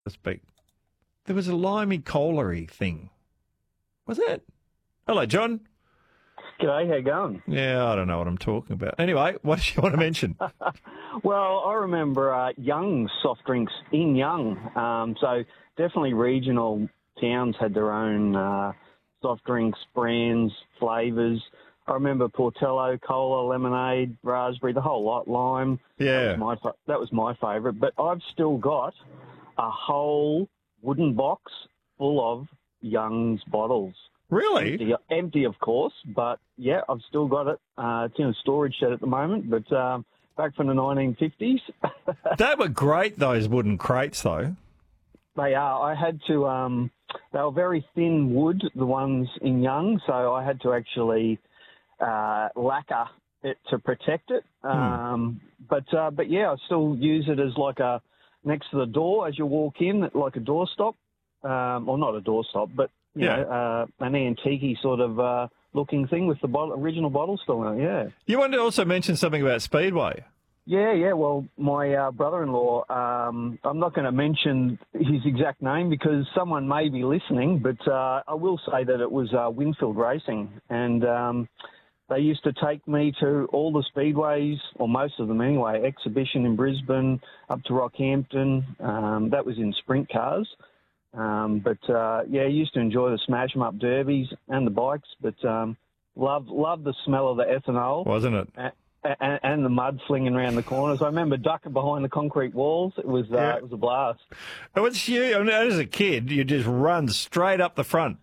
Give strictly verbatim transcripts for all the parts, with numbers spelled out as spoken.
to speak. There was a limey cola-y thing. Was it? Hello, John. G'day, how you going? Yeah, I don't know what I'm talking about. Anyway, what did you want to mention? Well, I remember uh, Young's soft drinks in Young. Um, so definitely regional towns had their own uh, soft drinks, brands, flavours. I remember Portello, cola, lemonade, raspberry, the whole lot, lime. Yeah. That was my, fa- that was my favourite. But I've still got a whole wooden box full of Young's bottles. Really? Empty, empty, of course, but yeah, I've still got it. Uh, it's in a storage shed at the moment, but um, back from the nineteen fifties. They were great, those wooden crates, though. They are. I had to, um, they were very thin wood, the ones in Young, so I had to actually uh, lacquer it to protect it. Um, hmm. But uh, but yeah, I still use it as like a, next to the door as you walk in, like a doorstop. Um, or not a doorstop, but you Yeah. know, uh, an antique sort of uh, looking thing with the bottle, original bottle still in it, yeah. You wanted to also mention something about Speedway. Yeah, yeah, well, my uh, brother-in-law, um, I'm not going to mention his exact name because someone may be listening, but uh, I will say that it was uh, Winfield Racing, and um, they used to take me to all the speedways, or most of them anyway, Exhibition in Brisbane, up to Rockhampton. Um, that was in sprint cars. Um, but, uh, yeah, used to enjoy the smash 'em up derbies and the bikes, but um, loved, loved the smell of the ethanol. Wasn't it? And, and, and the mud flinging around the corners. I remember ducking behind the concrete walls. It was, uh, Yeah. it was a blast. It was you. I mean, as a kid, you just run straight up the front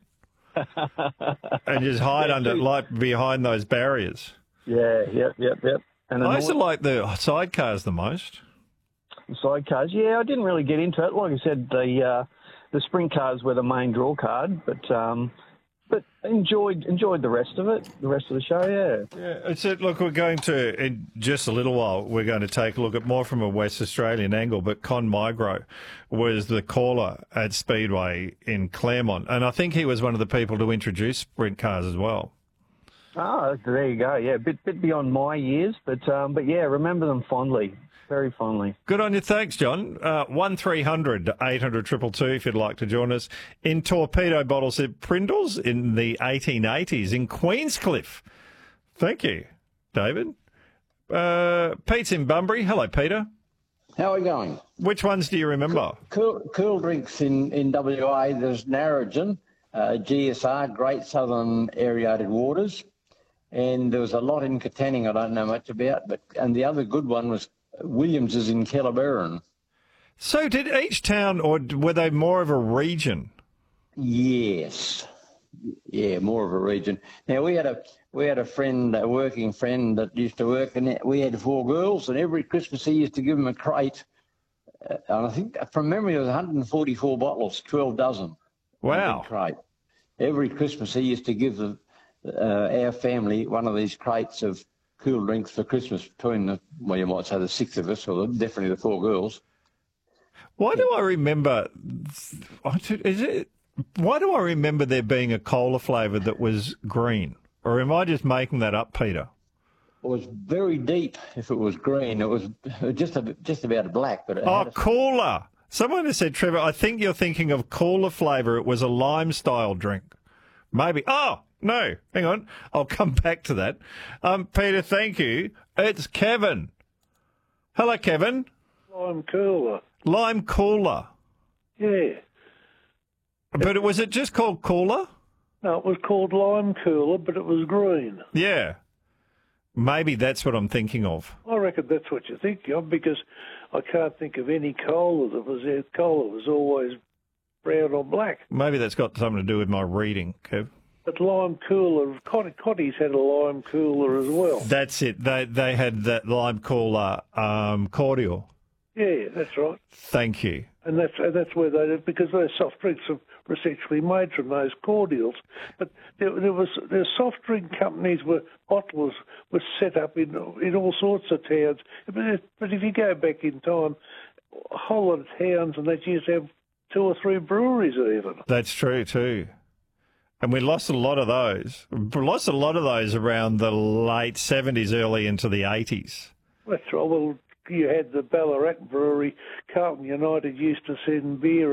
and just hide Yeah, under, too. like, behind those barriers. Yeah, yep, yep, yep. And I used to annoy- like the sidecars the most. sidecars. Yeah, I didn't really get into it. Like I said, the uh, the sprint cars were the main draw card, but um, but enjoyed enjoyed the rest of it, the rest of the show. Yeah. Yeah, it's it. Look, we're going to, in just a little while, we're going to take a look at more from a West Australian angle, but Con Migro was the caller at Speedway in Claremont, and I think he was one of the people to introduce sprint cars as well. Ah, there you go. Yeah, a bit bit beyond my years, but um, but yeah, remember them fondly, very fondly. Good on you. Thanks, John. Uh, one three hundred eight hundred two two two if you'd like to join us. In torpedo bottles at Prindles in the eighteen eighties in Queenscliff. Thank you, David. Uh, Pete's in Bunbury. Hello, Peter. How are we going? Which ones do you remember? Cool, cool drinks in, in W A, there's Narrogin, uh, G S R, Great Southern Aerated Waters, and there was a lot in Katanning I don't know much about, but and the other good one was Williams's in Kellerberrin. So did each town, or were they more of a region? Yes. Yeah, more of a region. Now, we had a we had a friend, a working friend that used to work, and we had four girls, and every Christmas he used to give them a crate. Uh, and I think, from memory, it was one hundred forty-four bottles, twelve dozen. Wow. Crate. Every Christmas he used to give the, uh, our family one of these crates of cool drinks for Christmas between the, well, you might say the six of us, or definitely the four girls. Why do I remember? Is it? Why do I remember there being a cola flavour that was green? Or am I just making that up, Peter? It was very deep. If it was green, it was just a, just about black. But it Oh, had a, cooler. Someone has said, Trevor, I think you're thinking of cooler flavour. It was a lime-style drink. Maybe. Oh, no. Hang on. I'll come back to that. Um, Peter, thank you. It's Kevin. Hello, Kevin. Lime cooler. Lime cooler. Yeah. But it, was it just called cooler? No, it was called lime cooler, but it was green. Yeah. Maybe that's what I'm thinking of. I reckon that's what you're thinking of, because I can't think of any cola that was there. Cola was always brown or black. Maybe that's got something to do with my reading, Kev. But lime cooler, Cot- Cotty's had a lime cooler as well. That's it. They they had that lime cooler um, cordial. Yeah, that's right. Thank you. And that's and that's where they did, because those soft drinks are essentially made from those cordials. But there, there was there soft drink companies where bottlers were set up in in all sorts of towns. But, but if you go back in time, a whole lot of towns, and they used to have two or three breweries even. That's true too. And we lost a lot of those. We lost a lot of those around the late seventies, early into the eighties. That's right. Well, you had the Ballarat Brewery. Carlton United used to send beer